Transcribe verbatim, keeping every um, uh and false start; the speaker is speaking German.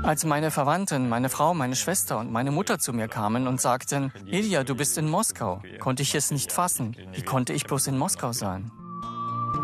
Als meine Verwandten, meine Frau, meine Schwester und meine Mutter zu mir kamen und sagten, Ilja, du bist in Moskau, konnte ich es nicht fassen. Wie konnte ich bloß in Moskau sein?